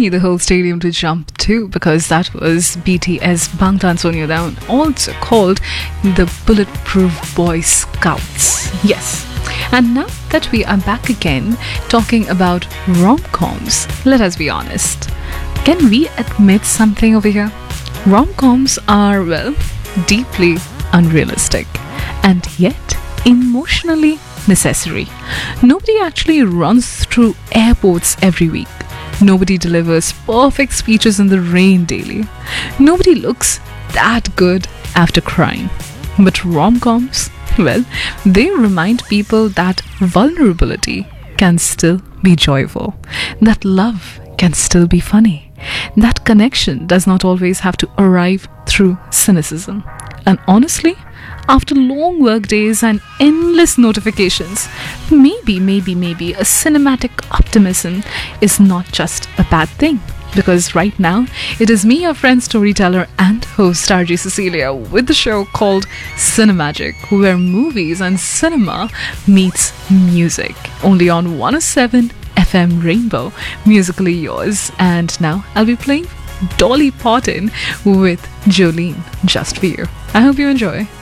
need the whole stadium to jump too, because that was BTS Bangtan Sonyeondan, also called the Bulletproof Boy Scouts. Yes. And now that we are back again talking about rom-coms, let us be honest. Can we admit something over here? Rom-coms are, well, deeply unrealistic and yet emotionally necessary. Nobody actually runs through airports every week. Nobody delivers perfect speeches in the rain daily. Nobody looks that good after crying. But rom-coms, well, they remind people that vulnerability can still be joyful, that love can still be funny, that connection does not always have to arrive through cynicism. And honestly, after long work days and endless notifications, maybe a cinematic optimism is not just a bad thing. Because right now, it is me, your friend, storyteller, and host RJ Cecilia with the show called Cinemagic, where movies and cinema meets music. Only on 107 FM Rainbow, musically yours. And now I'll be playing Dolly Parton with Jolene just for you. I hope you enjoy.